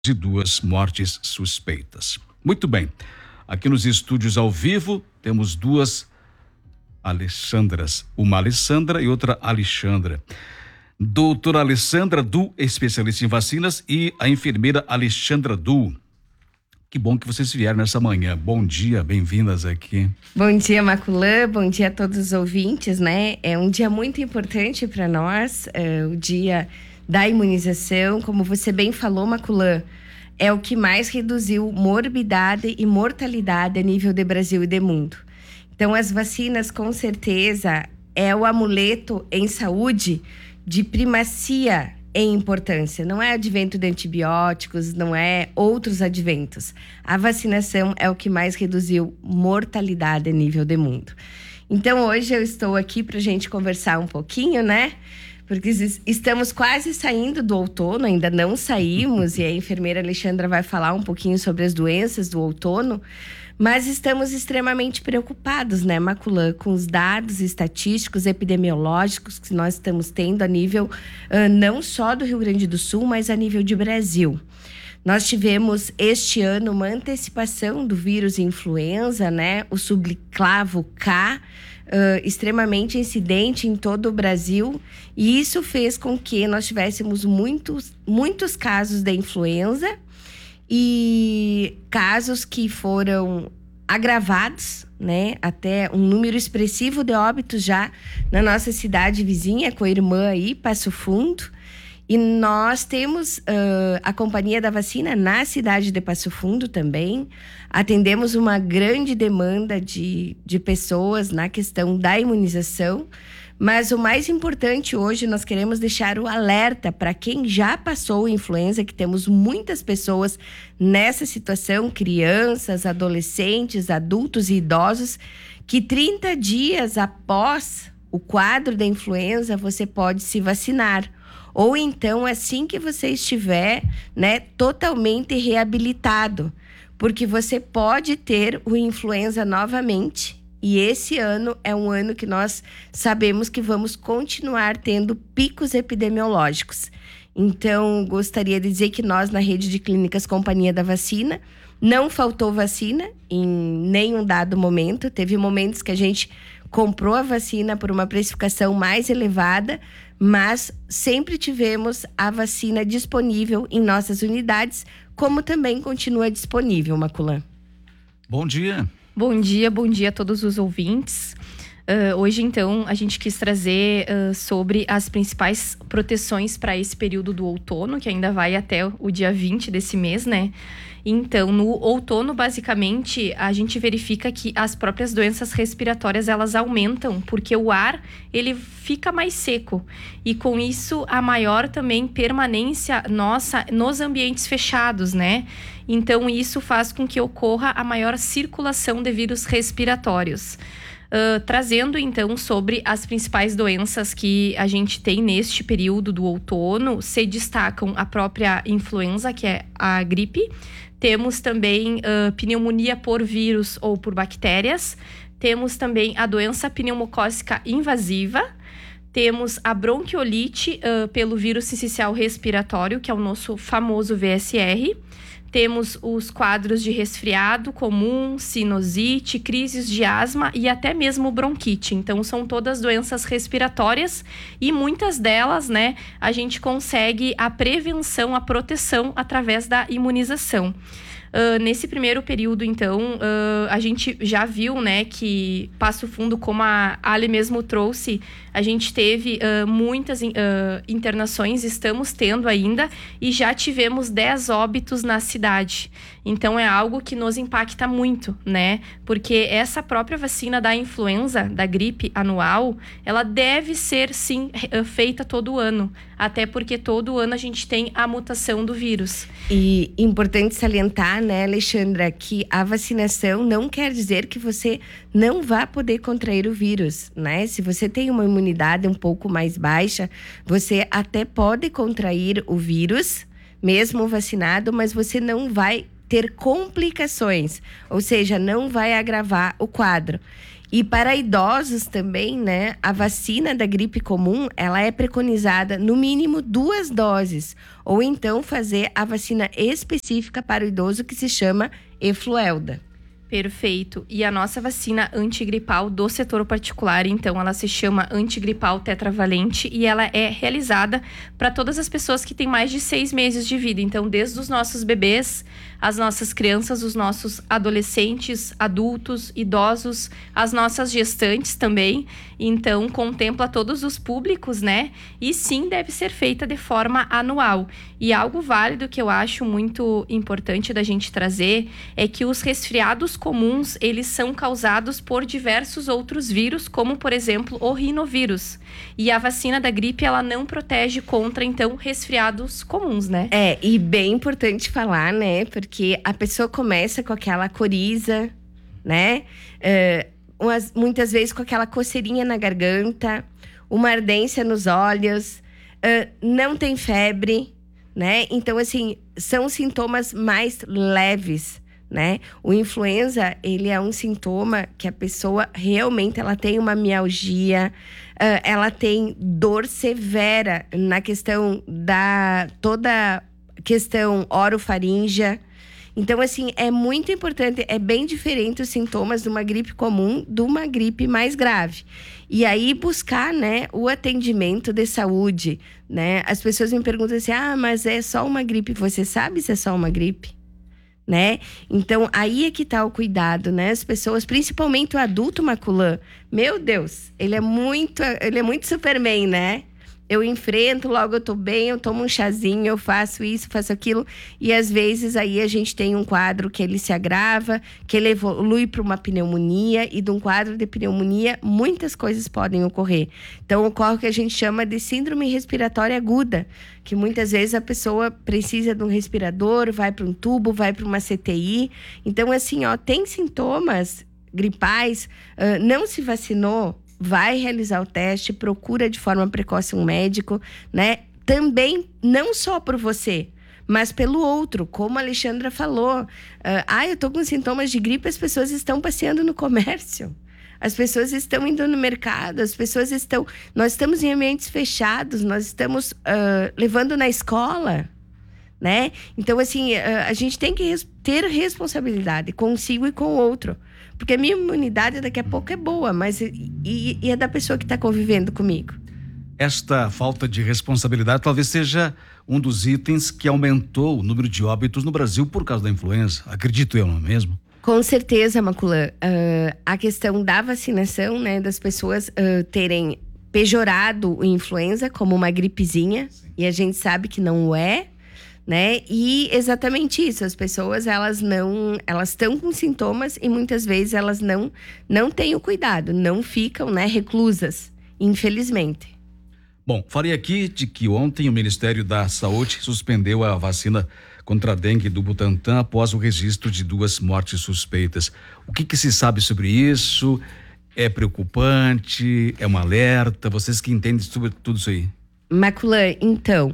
e 2 mortes suspeitas. Muito bem, aqui nos estúdios ao vivo temos 2 Alexandras, uma Alessandra e outra Alexandra. Doutora Alessandra Du, especialista em vacinas, e a enfermeira Alexandra Du. Que bom que vocês vieram nessa manhã. Bom dia, bem-vindas aqui. Bom dia, Maculã, bom dia a todos os ouvintes, né? É um dia muito importante para nós, o dia da imunização. Como você bem falou, Maculã, é o que mais reduziu morbidade e mortalidade a nível de Brasil e de mundo. Então, as vacinas, com certeza, é o amuleto em saúde de primacia em importância. Não é advento de antibióticos, não é outros adventos. A vacinação é o que mais reduziu mortalidade a nível de mundo. Então, hoje eu estou aqui para a gente conversar um pouquinho, né? Porque estamos quase saindo do outono, ainda não saímos, e a enfermeira Alexandra vai falar um pouquinho sobre as doenças do outono, mas estamos extremamente preocupados, né, Maculã, com os dados estatísticos, epidemiológicos que nós estamos tendo a nível não só do Rio Grande do Sul, mas a nível de Brasil. Nós tivemos este ano uma antecipação do vírus influenza, né, o subclavo K, extremamente incidente em todo o Brasil, e isso fez com que nós tivéssemos muitos casos de influenza e casos que foram agravados, né? Até um número expressivo de óbitos já na nossa cidade vizinha, com a irmã aí, Passo Fundo. E nós temos a Companhia da Vacina na cidade de Passo Fundo também. Atendemos uma grande demanda de pessoas na questão da imunização. Mas o mais importante hoje, nós queremos deixar o alerta para quem já passou influenza, que temos muitas pessoas nessa situação, crianças, adolescentes, adultos e idosos, que 30 dias após o quadro da influenza, você pode se vacinar. Ou então, assim que você estiver, né, totalmente reabilitado, porque você pode ter o influenza novamente. E esse ano é um ano que nós sabemos que vamos continuar tendo picos epidemiológicos. Então, gostaria de dizer que nós, na rede de clínicas Companhia da Vacina, não faltou vacina em nenhum dado momento. Teve momentos que a gente comprou a vacina por uma precificação mais elevada, mas sempre tivemos a vacina disponível em nossas unidades, como também continua disponível, Maculã. Bom dia. Bom dia a todos os ouvintes. Hoje, então, a gente quis trazer sobre as principais proteções para esse período do outono, que ainda vai até o dia 20 desse mês, né? Então, no outono, basicamente, a gente verifica que as próprias doenças respiratórias, elas aumentam, porque o ar, ele fica mais seco. E com isso, a maior também permanência nossa nos ambientes fechados, né? Então, isso faz com que ocorra a maior circulação de vírus respiratórios. Trazendo, então, sobre as principais doenças que a gente tem neste período do outono, se destacam a própria influenza, que é a gripe. Temos também pneumonia por vírus ou por bactérias. Temos também a doença pneumocócica invasiva. Temos a bronquiolite pelo vírus sincicial respiratório, que é o nosso famoso VSR. Temos os quadros de resfriado comum, sinusite, crises de asma e até mesmo bronquite. Então, são todas doenças respiratórias e muitas delas, né, a gente consegue a prevenção, a proteção através da imunização. Nesse primeiro período, então, a gente já viu, né, que Passo Fundo, como a Ali mesmo trouxe, a gente teve muitas internações, estamos tendo ainda, e já tivemos 10 óbitos na cidade. Então, é algo que nos impacta muito, né? Porque essa própria vacina da influenza, da gripe anual, ela deve ser, sim, feita todo ano. Até porque todo ano a gente tem a mutação do vírus. E importante salientar, né, Alexandra, que a vacinação não quer dizer que você não vá poder contrair o vírus, né? Se você tem uma imunidade um pouco mais baixa, você até pode contrair o vírus, mesmo vacinado, mas você não vai ter complicações, ou seja, não vai agravar o quadro. E para idosos também, né, a vacina da gripe comum, ela é preconizada no mínimo 2 doses. Ou então fazer a vacina específica para o idoso que se chama Efluelda. Perfeito. E a nossa vacina antigripal do setor particular, então, ela se chama antigripal tetravalente e ela é realizada para todas as pessoas que têm mais de 6 meses de vida. Então, desde os nossos bebês, as nossas crianças, os nossos adolescentes, adultos, idosos, as nossas gestantes também. Então, contempla todos os públicos, né? E sim, deve ser feita de forma anual. E algo válido que eu acho muito importante da gente trazer é que os resfriados comuns, eles são causados por diversos outros vírus, como, por exemplo, o rinovírus. E a vacina da gripe, ela não protege contra, então, resfriados comuns, né? E bem importante falar, né? Porque a pessoa começa com aquela coriza, né? Muitas vezes com aquela coceirinha na garganta, uma ardência nos olhos, não tem febre, né? Então, assim, são sintomas mais leves, né? O influenza, ele é um sintoma que a pessoa realmente ela tem uma mialgia, ela tem dor severa na questão da toda questão orofaríngea. Então, assim, é muito importante, é bem diferente os sintomas de uma gripe comum de uma gripe mais grave. E aí, buscar, né, o atendimento de saúde, né? As pessoas me perguntam assim, mas é só uma gripe. Você sabe se é só uma gripe? Né? Então, aí é que tá o cuidado, né? As pessoas, principalmente o adulto maculã, meu Deus, ele é muito Superman, né? Eu enfrento, logo eu tô bem, eu tomo um chazinho, eu faço isso, faço aquilo. E às vezes aí a gente tem um quadro que ele se agrava, que ele evolui para uma pneumonia. E de um quadro de pneumonia, muitas coisas podem ocorrer. Então, ocorre o que a gente chama de síndrome respiratória aguda. Que muitas vezes a pessoa precisa de um respirador, vai para um tubo, vai para uma CTI. Então, assim, tem sintomas gripais, não se vacinou, vai realizar o teste, procura de forma precoce um médico, né? Também, não só por você, mas pelo outro, como a Alexandra falou. Eu tô com sintomas de gripe, as pessoas estão passeando no comércio. As pessoas estão indo no mercado, nós estamos em ambientes fechados, nós estamos levando na escola, né? Então, assim, a gente tem que ter responsabilidade consigo e com o outro. Porque a minha imunidade daqui a pouco é boa, mas e é da pessoa que está convivendo comigo. Esta falta de responsabilidade talvez seja um dos itens que aumentou o número de óbitos no Brasil por causa da influenza. Acredito eu, não é mesmo? Com certeza, Maculã. A questão da vacinação, né, das pessoas terem pejorado o influenza como uma gripezinha. Sim. E a gente sabe que não é. Né? E exatamente isso, as pessoas elas estão com sintomas e muitas vezes elas não têm o cuidado, não ficam, né, reclusas, infelizmente. Bom, falei aqui de que ontem o Ministério da Saúde suspendeu a vacina contra a dengue do Butantan após o registro de 2 mortes suspeitas. O que se sabe sobre isso? É preocupante? É um alerta? Vocês que entendem sobre tudo isso aí? Maculã, então...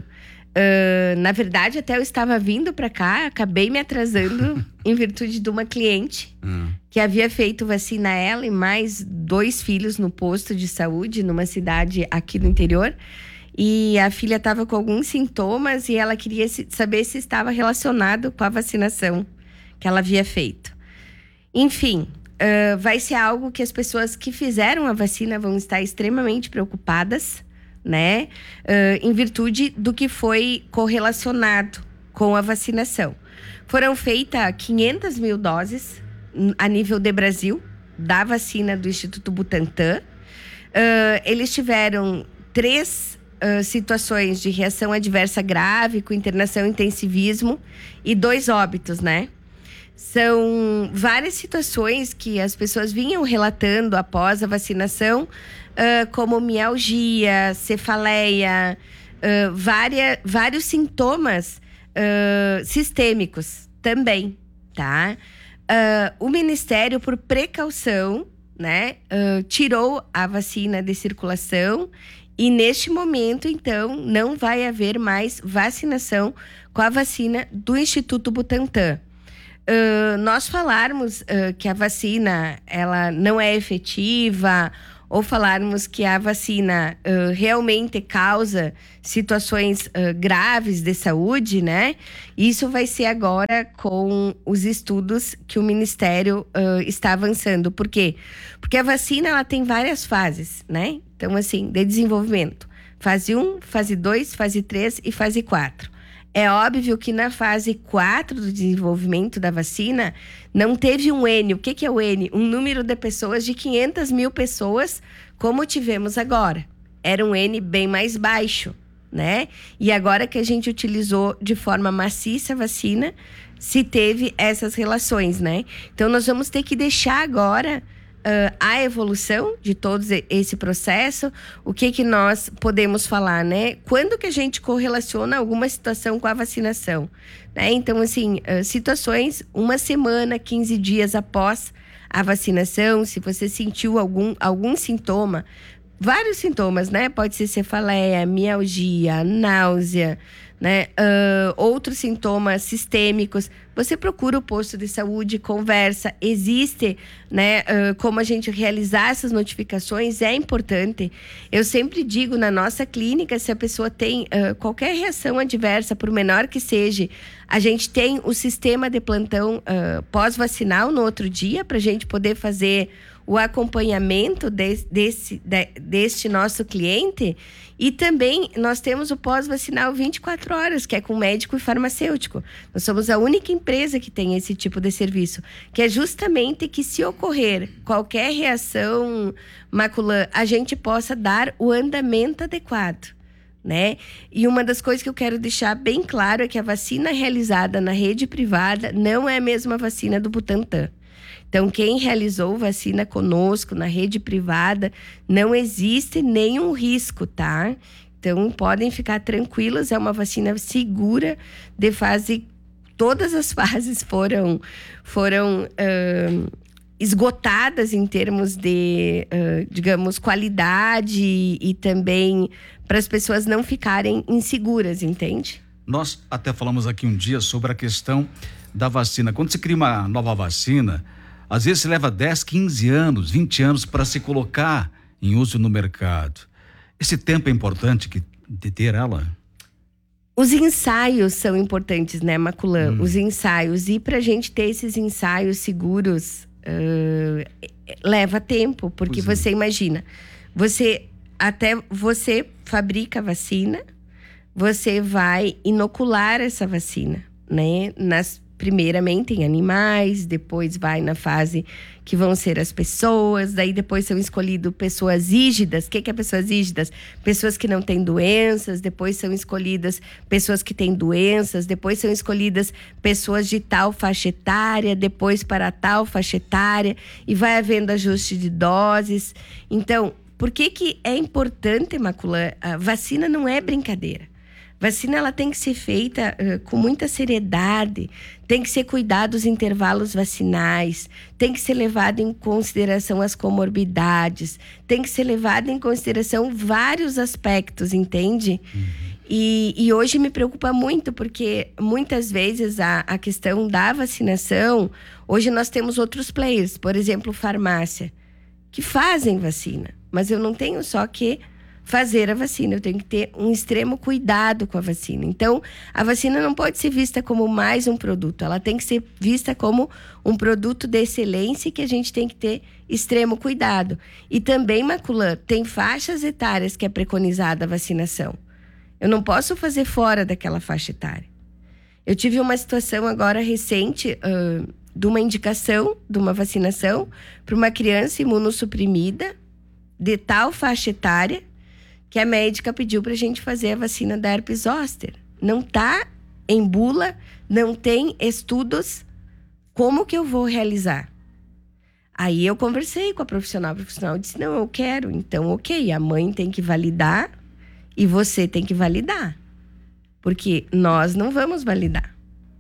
na verdade, até eu estava vindo para cá, acabei me atrasando em virtude de uma cliente que havia feito vacina ela e mais 2 filhos no posto de saúde, numa cidade aqui do interior. E a filha estava com alguns sintomas e ela queria saber se estava relacionado com a vacinação que ela havia feito. Enfim, vai ser algo que as pessoas que fizeram a vacina vão estar extremamente preocupadas, né? Em virtude do que foi correlacionado com a vacinação. Foram feitas 500 mil doses a nível de Brasil, da vacina do Instituto Butantan. Eles tiveram 3 situações de reação adversa grave, com internação e intensivismo, e 2 óbitos, né? São várias situações que as pessoas vinham relatando após a vacinação, como mialgia, cefaleia, vários sintomas sistêmicos também, tá? O Ministério, por precaução, né, tirou a vacina de circulação e, neste momento, então, não vai haver mais vacinação com a vacina do Instituto Butantan. nós falarmos que a vacina ela não é efetiva, ou falarmos que a vacina realmente causa situações graves de saúde, né? Isso vai ser agora com os estudos que o Ministério está avançando. Por quê? Porque a vacina ela tem várias fases, né? Então, assim, de desenvolvimento. Fase 1, fase 2, fase 3 e fase 4. É óbvio que na fase 4 do desenvolvimento da vacina, não teve um N. O que é o N? Um número de pessoas de 500 mil pessoas, como tivemos agora. Era um N bem mais baixo, né? E agora que a gente utilizou de forma maciça a vacina, se teve essas relações, né? Então, nós vamos ter que deixar agora a evolução de todo esse processo, o que nós podemos falar, né? Quando que a gente correlaciona alguma situação com a vacinação, né? Então, assim, situações 1 semana, 15 dias após a vacinação, se você sentiu algum sintoma, vários sintomas, né? Pode ser cefaleia, mialgia, náusea, né? Outros sintomas sistêmicos, você procura o posto de saúde, conversa, existe, né? Como a gente realizar essas notificações é importante. Eu sempre digo na nossa clínica, se a pessoa tem qualquer reação adversa, por menor que seja, a gente tem o sistema de plantão pós-vacinal no outro dia, para a gente poder fazer o acompanhamento deste nosso cliente. E também nós temos o pós-vacinal 24 horas, que é com médico e farmacêutico. Nós somos a única empresa que tem esse tipo de serviço, que é justamente que, se ocorrer qualquer reação macular, a gente possa dar o andamento adequado, né? E uma das coisas que eu quero deixar bem claro é que a vacina realizada na rede privada não é a mesma vacina do Butantan. Então, quem realizou vacina conosco na rede privada, não existe nenhum risco, tá? Então, podem ficar tranquilos, é uma vacina segura de fase... Todas as fases foram esgotadas em termos de, digamos, qualidade e também para as pessoas não ficarem inseguras, entende? Nós até falamos aqui um dia sobre a questão da vacina. Quando se cria uma nova vacina, às vezes leva 10, 15 anos, 20 anos para se colocar em uso no mercado. Esse tempo é importante de ter ela? Os ensaios são importantes, né, Maculan? Os ensaios. E para a gente ter esses ensaios seguros, leva tempo. Porque você imagina, você fabrica a vacina, você vai inocular essa vacina, né? Primeiramente em animais, depois vai na fase que vão ser as pessoas, daí depois são escolhidas pessoas ígidas. O que é pessoas ígidas? Pessoas que não têm doenças, depois são escolhidas pessoas que têm doenças, depois são escolhidas pessoas de tal faixa etária, depois para tal faixa etária, e vai havendo ajuste de doses. Então, por que é importante, Maculan? A vacina não é brincadeira. Vacina ela tem que ser feita com muita seriedade, tem que ser cuidado os intervalos vacinais, tem que ser levado em consideração as comorbidades, tem que ser levado em consideração vários aspectos, entende? E hoje me preocupa muito, porque muitas vezes a questão da vacinação, hoje nós temos outros players, por exemplo, farmácia, que fazem vacina, mas eu não tenho só que fazer a vacina, eu tenho que ter um extremo cuidado com a vacina. Então, a vacina não pode ser vista como mais um produto, ela tem que ser vista como um produto de excelência que a gente tem que ter extremo cuidado. E também, Maculan, tem faixas etárias que é preconizada a vacinação. Eu não posso fazer fora daquela faixa etária. Eu tive uma situação agora recente de uma indicação de uma vacinação para uma criança imunossuprimida de tal faixa etária que a médica pediu para a gente fazer a vacina da herpes zoster. Não está em bula, não tem estudos. Como que eu vou realizar? Aí eu conversei com a profissional disse, não, eu quero. Então, ok, a mãe tem que validar e você tem que validar. Porque nós não vamos validar.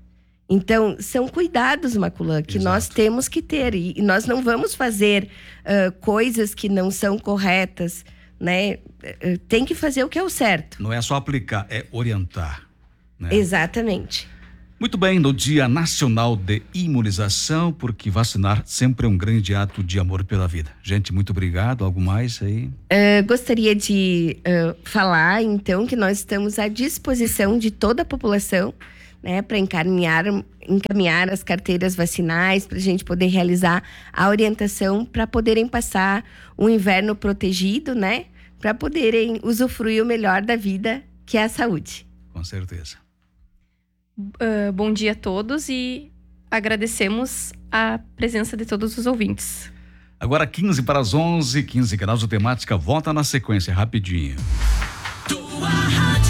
Então, são cuidados, Maculan, que nós temos que ter. E nós não vamos fazer coisas que não são corretas, né? Tem que fazer o que é o certo. Não é só aplicar, é orientar, né? Exatamente. Muito bem, no Dia Nacional de Imunização, porque vacinar sempre é um grande ato de amor pela vida. Gente, muito obrigado. Algo mais aí? Gostaria de falar, então, que nós estamos à disposição de toda a população, né, para encaminhar as carteiras vacinais, para a gente poder realizar a orientação para poderem passar um inverno protegido, né, para poderem usufruir o melhor da vida, que é a saúde. Com certeza. Bom dia a todos e agradecemos a presença de todos os ouvintes. Agora 15 para as 11, 15 graus de temática, volta na sequência, rapidinho. Tua rádio.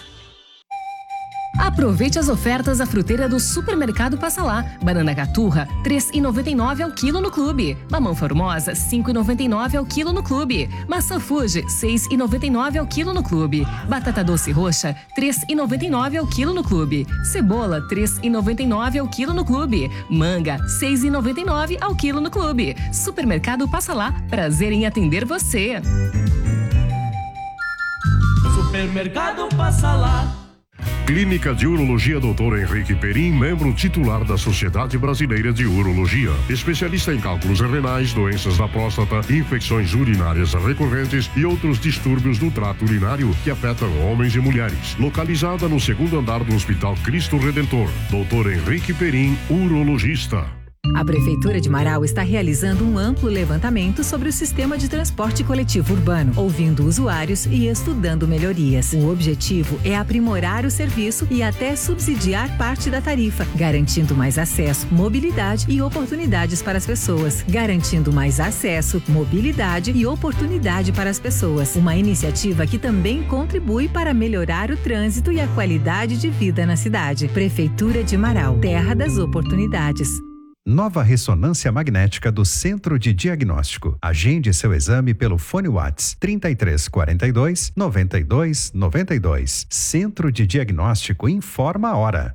Aproveite as ofertas da fruteira do Supermercado Passa Lá. Banana caturra, R$ 3,99 ao quilo no clube. Mamão formosa, R$ 5,99 ao quilo no clube. Maçã Fuji, R$ 6,99 ao quilo no clube. Batata doce roxa, R$ 3,99 ao quilo no clube. Cebola, R$ 3,99 ao quilo no clube. Manga, R$ 6,99 ao quilo no clube. Supermercado Passa Lá, prazer em atender você. Supermercado Passa Lá. Clínica de Urologia Dr. Henrique Perim, membro titular da Sociedade Brasileira de Urologia. Especialista em cálculos renais, doenças da próstata, infecções urinárias recorrentes e outros distúrbios do trato urinário que afetam homens e mulheres. Localizada no 2º andar do Hospital Cristo Redentor. Dr. Henrique Perim, urologista. A Prefeitura de Marau está realizando um amplo levantamento sobre o sistema de transporte coletivo urbano, ouvindo usuários e estudando melhorias. O objetivo é aprimorar o serviço e até subsidiar parte da tarifa, garantindo mais acesso, mobilidade e oportunidades para as pessoas. Garantindo mais acesso, mobilidade e oportunidade para as pessoas. Uma iniciativa que também contribui para melhorar o trânsito e a qualidade de vida na cidade. Prefeitura de Marau, terra das oportunidades. Nova ressonância magnética do Centro de Diagnóstico. Agende seu exame pelo fone Whats 3342 9292. Centro de Diagnóstico informa a hora.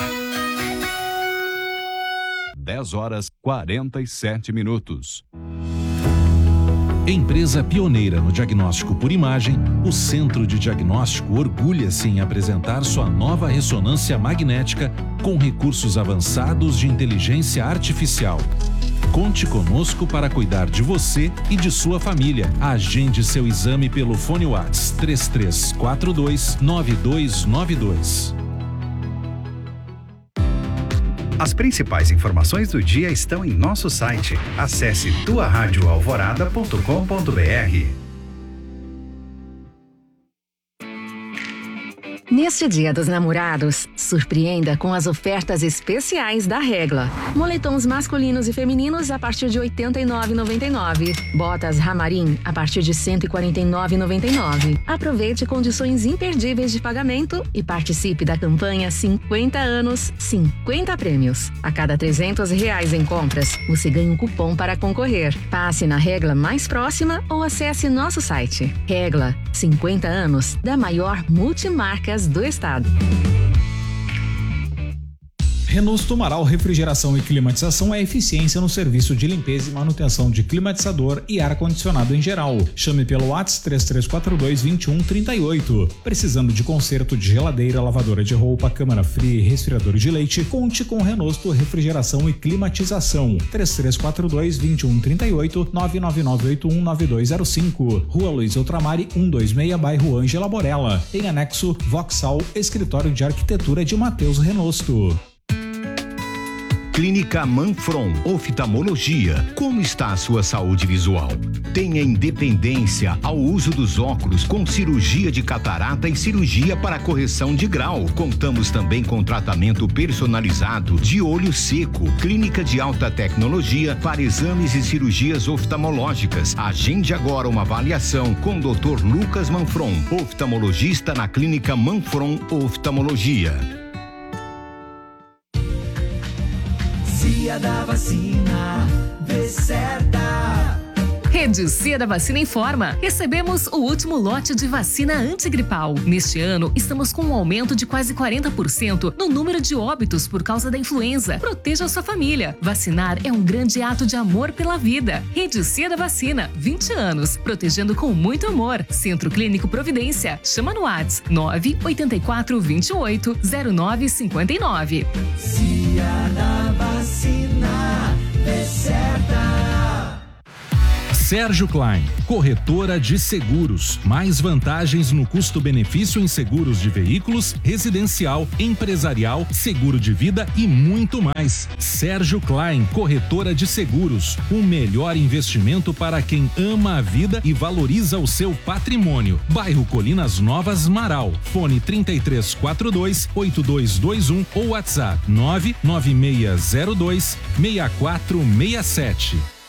10h47. Empresa pioneira no diagnóstico por imagem, o Centro de Diagnóstico orgulha-se em apresentar sua nova ressonância magnética com recursos avançados de inteligência artificial. Conte conosco para cuidar de você e de sua família. Agende seu exame pelo fone Whats 3342 9292. As principais informações do dia estão em nosso site. Acesse tuaradioalvorada.com.br. Neste Dia dos Namorados, surpreenda com as ofertas especiais da Regla. Moletons masculinos e femininos a partir de R$ 89,99. Botas Ramarim a partir de R$ 149,99. Aproveite condições imperdíveis de pagamento e participe da campanha 50 anos, 50 prêmios. A cada R$300 em compras, você ganha um cupom para concorrer. Passe na Regla mais próxima ou acesse nosso site. Regla, 50 anos da maior multimarcas do estado. Renault Tumaral Refrigeração e Climatização é eficiência no serviço de limpeza e manutenção de climatizador e ar-condicionado em geral. Chame pelo WhatsApp 3342-2138. Precisando de conserto de geladeira, lavadora de roupa, câmara fria e resfriador de leite, conte com Renault Refrigeração e Climatização. 3342-2138, 999819205. Rua Luiz Ultramari, 126, bairro Ângela Borella. Em anexo, Vauxhall, Escritório de Arquitetura de Matheus Renosto. Clínica Manfron, oftalmologia. Como está a sua saúde visual? Tenha independência ao uso dos óculos com cirurgia de catarata e cirurgia para correção de grau. Contamos também com tratamento personalizado de olho seco. Clínica de alta tecnologia para exames e cirurgias oftalmológicas. Agende agora uma avaliação com o Dr. Lucas Manfron, oftalmologista na Clínica Manfron Oftalmologia. Dia da vacina, vê certa. Rede C da Vacina informa. Recebemos o último lote de vacina antigripal. Neste ano, estamos com um aumento de quase 40% no número de óbitos por causa da influenza. Proteja a sua família. Vacinar é um grande ato de amor pela vida. Rede C da Vacina, 20 anos, protegendo com muito amor. Centro Clínico Providência. Chama no WhatsApp 984 28 0959. Se a da vacina é certa. Sérgio Klein, corretora de seguros. Mais vantagens no custo-benefício em seguros de veículos, residencial, empresarial, seguro de vida e muito mais. Sérgio Klein, corretora de seguros. O melhor investimento para quem ama a vida e valoriza o seu patrimônio. Bairro Colinas Novas, Marau. Fone 3342-8221 ou WhatsApp 99602-6467.